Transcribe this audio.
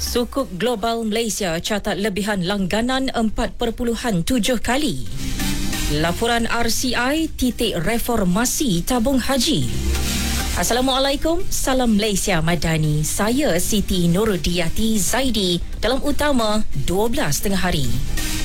Sukuk Global Malaysia catat lebihan langganan 4.7 kali. Laporan RCI titik reformasi tabung haji. Assalamualaikum, salam Malaysia Madani. Saya Siti Nurudiyati Zaidi dalam utama 12 tengah hari.